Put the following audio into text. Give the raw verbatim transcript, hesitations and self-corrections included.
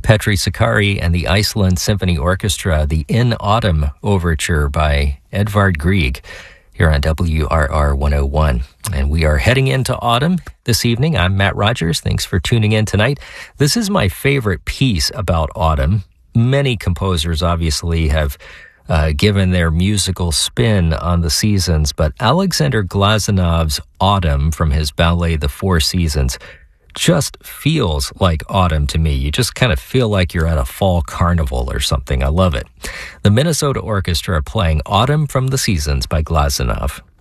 Petri Sakari and the Iceland Symphony Orchestra, the In Autumn Overture by Edvard Grieg, here on W R R one oh one. And we are heading into autumn this evening. I'm Matt Rogers. Thanks for tuning in tonight. This is my favorite piece about autumn. Many composers obviously have uh, given their musical spin on the seasons, but Alexander Glazunov's Autumn from his ballet The Four Seasons just feels like autumn to me. You just kind of feel like you're at a fall carnival or something. I love it. The Minnesota Orchestra playing Autumn from the Seasons by Glazunov.